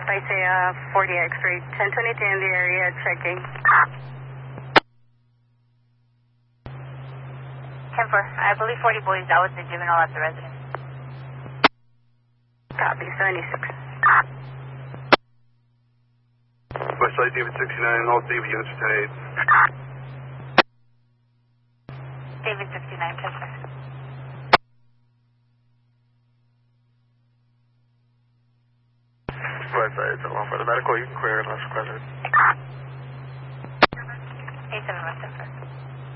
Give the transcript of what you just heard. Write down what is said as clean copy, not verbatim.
Spice 40 X-ray, 1022 in the area, checking. 10-4, I believe 40 boys out with the juvenile at the residence. Copy, 76. Westside David 69, all David units for 10-8. David 69, 10-4. Westside, so one for the medical, you can clear it unless requested.